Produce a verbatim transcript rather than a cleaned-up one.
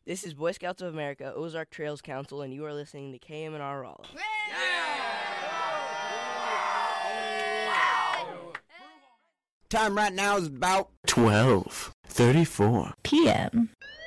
This is Boy Scouts of America, Ozark Trails Council, and you are listening to K M N R Raleigh. Time right now is about twelve thirty-four p m